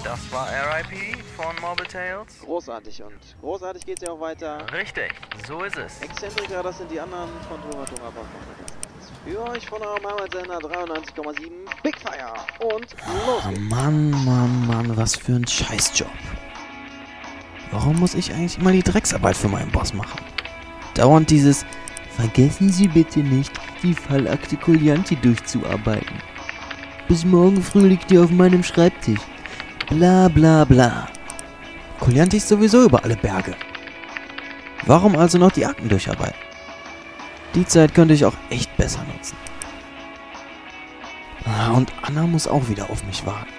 Das war RIP von Mobile Tales. Großartig, und großartig geht's ja auch weiter. Richtig, so ist es. Exzentriker, das sind die anderen von Tomatora. Für euch von eurem Heimatsender 93,7 Big Fire. Und los geht's. Mann, was für ein Scheißjob. Warum muss ich eigentlich immer die Drecksarbeit für meinen Boss machen? Dauernd dieses "Vergessen Sie bitte nicht, die Fallakte Collianti durchzuarbeiten. Bis morgen früh liegt die auf meinem Schreibtisch. Bla bla bla." Collianti ist sowieso über alle Berge. Warum also noch die Akten durcharbeiten? Die Zeit könnte ich auch echt besser nutzen. Und Anna muss auch wieder auf mich warten.